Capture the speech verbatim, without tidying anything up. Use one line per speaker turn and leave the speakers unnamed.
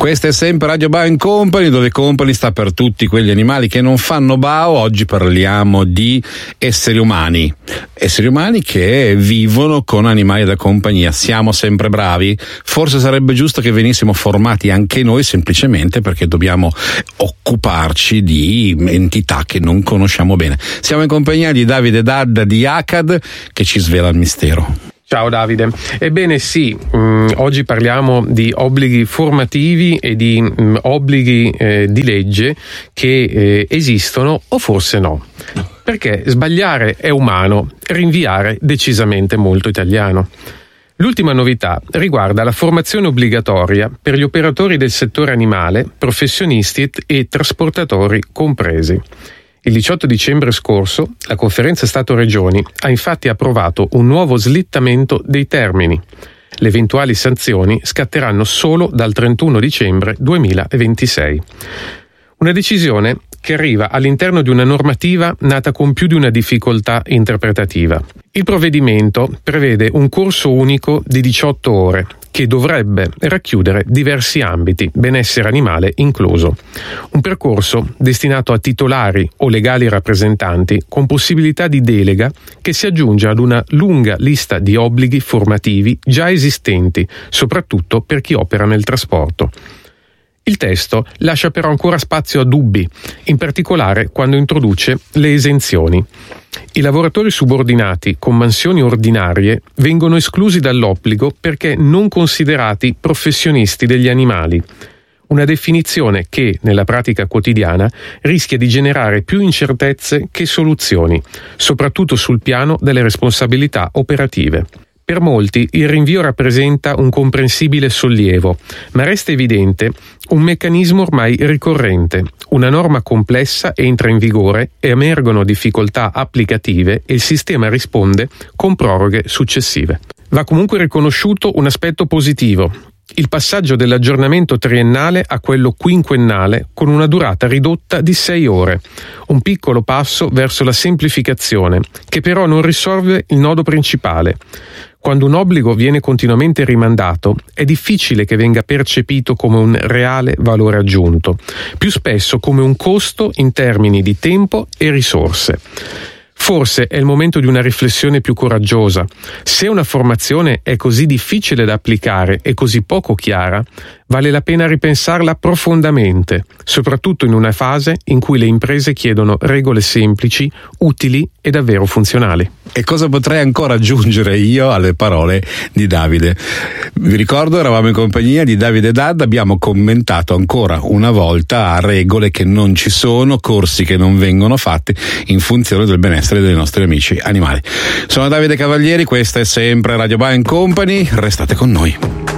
Questa è sempre Radio Bao Company, dove Company sta per tutti quegli animali che non fanno bao. Oggi parliamo di esseri umani, esseri umani che vivono con animali da compagnia. Siamo sempre bravi? Forse sarebbe giusto che venissimo formati anche noi, semplicemente perché dobbiamo occuparci di entità che non conosciamo bene. Siamo in compagnia di Davide Dadda di ACAD, che ci svela il mistero.
Ciao Davide. Ebbene sì, mh, oggi parliamo di obblighi formativi e di mh, obblighi eh, di legge che eh, esistono o forse no. Perché sbagliare è umano, rinviare decisamente molto italiano. L'ultima novità riguarda la formazione obbligatoria per gli operatori del settore animale, professionisti e trasportatori compresi. Il diciotto dicembre scorso la Conferenza Stato-Regioni ha infatti approvato un nuovo slittamento dei termini. Le eventuali sanzioni scatteranno solo dal trentuno dicembre duemilaventisei. Una decisione che arriva all'interno di una normativa nata con più di una difficoltà interpretativa. Il provvedimento prevede un corso unico di diciotto ore che dovrebbe racchiudere diversi ambiti, benessere animale incluso. Un percorso destinato a titolari o legali rappresentanti con possibilità di delega che si aggiunge ad una lunga lista di obblighi formativi già esistenti, soprattutto per chi opera nel trasporto. Il testo lascia però ancora spazio a dubbi, in particolare quando introduce le esenzioni. I lavoratori subordinati con mansioni ordinarie vengono esclusi dall'obbligo perché non considerati professionisti degli animali. Una definizione che, nella pratica quotidiana, rischia di generare più incertezze che soluzioni, soprattutto sul piano delle responsabilità operative. Per molti il rinvio rappresenta un comprensibile sollievo, ma resta evidente un meccanismo ormai ricorrente. Una norma complessa entra in vigore, emergono difficoltà applicative e il sistema risponde con proroghe successive. Va comunque riconosciuto un aspetto positivo: il passaggio dell'aggiornamento triennale a quello quinquennale con una durata ridotta di sei ore. Un piccolo passo verso la semplificazione, che però non risolve il nodo principale. Quando un obbligo viene continuamente rimandato, è difficile che venga percepito come un reale valore aggiunto, più spesso come un costo in termini di tempo e risorse. Forse è il momento di una riflessione più coraggiosa. Se una formazione è così difficile da applicare e così poco chiara, vale la pena ripensarla profondamente, soprattutto in una fase in cui le imprese chiedono regole semplici, utili e davvero funzionali.
E cosa potrei ancora aggiungere io alle parole di Davide? Vi ricordo, eravamo in compagnia di Davide Dadda, abbiamo commentato ancora una volta regole che non ci sono, corsi che non vengono fatti in funzione del benessere dei nostri amici animali. Sono Davide Cavalieri, questa è sempre Radio Bao Company, restate con noi.